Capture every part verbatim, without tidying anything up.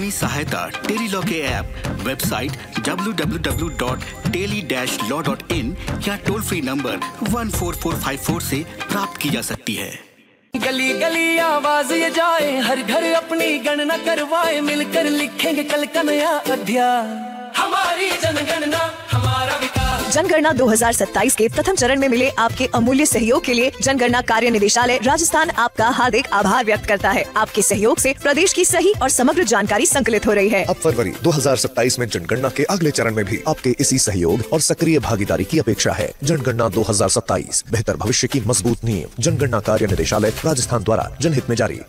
सहायता tele law के app, website W W W dot tele dash law dot in या toll free number one four four five four से प्राप्त की जा सकती है। गली गली आवाज ये जाए, हर घर अपनी गणना करवाए, मिलकर लिखेंगे कल का नया अध्याय। हमारी जनगणना हमारा विकास। जनगणना दो हज़ार सत्ताईस के प्रथम चरण में मिले आपके अमूल्य सहयोग के लिए जनगणना कार्य निदेशालय राजस्थान आपका हार्दिक आभार व्यक्त करता है। आपके सहयोग से प्रदेश की सही और समग्र जानकारी संकलित हो रही है। अब फरवरी दो हज़ार सत्ताईस में जनगणना के अगले चरण में भी आपके इसी सहयोग और सक्रिय भागीदारी की अपेक्षा है। जनगणना दो हज़ार सत्ताईस, बेहतर भविष्य की मजबूत नींव। जनगणना कार्य निदेशालय राजस्थान द्वारा जनहित में जारी।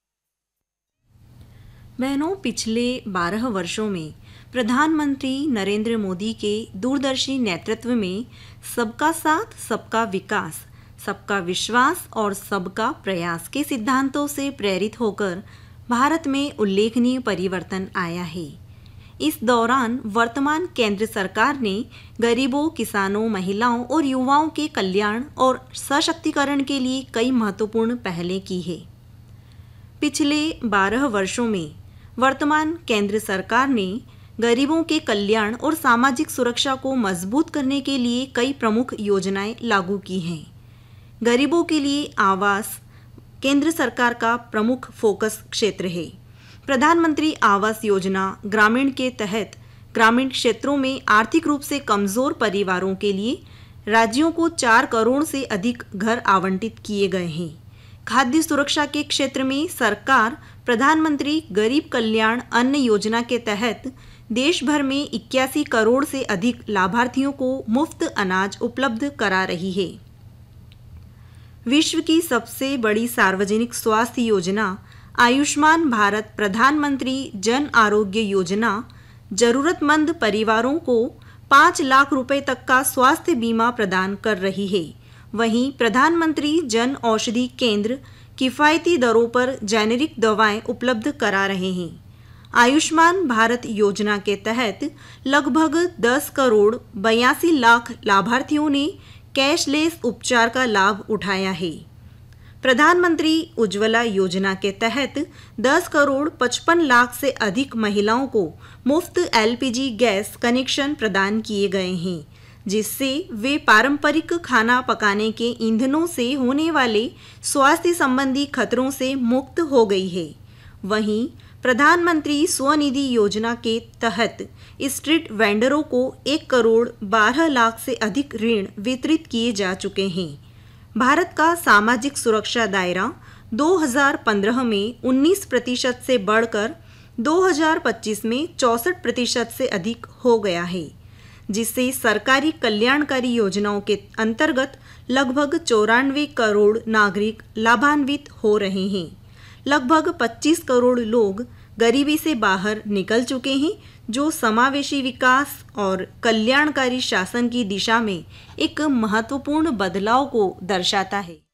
बहनों, पिछले बारह वर्षों में प्रधानमंत्री नरेंद्र मोदी के दूरदर्शी नेतृत्व में सबका साथ, सबका विकास, सबका विश्वास और सबका प्रयास के सिद्धांतों से प्रेरित होकर भारत में उल्लेखनीय परिवर्तन आया है। इस दौरान वर्तमान केंद्र सरकार ने गरीबों, किसानों, महिलाओं और युवाओं के कल्याण और सशक्तिकरण के लिए कई महत्वपूर्ण पहलें की है। पिछले बारह वर्षों में वर्तमान केंद्र सरकार ने गरीबों के कल्याण और सामाजिक सुरक्षा को मजबूत करने के लिए कई प्रमुख योजनाएं लागू की हैं। गरीबों के लिए आवास केंद्र सरकार का प्रमुख फोकस क्षेत्र है। प्रधानमंत्री आवास योजना ग्रामीण के तहत ग्रामीण क्षेत्रों में आर्थिक रूप से कमजोर परिवारों के लिए राज्यों को चार करोड़ से अधिक घर आवंटित किए गए हैं। खाद्य सुरक्षा के क्षेत्र में सरकार प्रधानमंत्री गरीब कल्याण अन्न योजना के तहत देश भर में इक्यासी करोड़ से अधिक लाभार्थियों को मुफ्त अनाज उपलब्ध करा रही है। विश्व की सबसे बड़ी सार्वजनिक स्वास्थ्य योजना आयुष्मान भारत प्रधानमंत्री जन आरोग्य योजना जरूरतमंद परिवारों को पाँच लाख रुपए तक का स्वास्थ्य बीमा प्रदान कर रही है। वहीं प्रधानमंत्री जन औषधि केंद्र किफ़ायती दरों पर जेनेरिक दवाएं उपलब्ध करा रहे हैं। आयुष्मान भारत योजना के तहत लगभग दस करोड़ बयासी लाख लाभार्थियों ने कैशलेस उपचार का लाभ उठाया है। प्रधानमंत्री उज्ज्वला योजना के तहत दस करोड़ पचपन लाख से अधिक महिलाओं को मुफ्त एलपीजी गैस कनेक्शन प्रदान किए गए हैं, जिससे वे पारंपरिक खाना पकाने के ईंधनों से होने वाले स्वास्थ्य संबंधी खतरों से मुक्त हो गई है। वहीं प्रधानमंत्री स्वनिधि योजना के तहत स्ट्रीट वेंडरों को एक करोड़ बारह लाख से अधिक ऋण वितरित किए जा चुके हैं। भारत का सामाजिक सुरक्षा दायरा दो हज़ार पंद्रह में उन्नीस प्रतिशत से बढ़कर दो हज़ार पच्चीस में चौंसठ प्रतिशत से अधिक हो गया है, जिससे सरकारी कल्याणकारी योजनाओं के अंतर्गत लगभग चौरानवे करोड़ नागरिक लाभान्वित हो रहे हैं। लगभग पच्चीस करोड़ लोग गरीबी से बाहर निकल चुके हैं, जो समावेशी विकास और कल्याणकारी शासन की दिशा में एक महत्वपूर्ण बदलाव को दर्शाता है।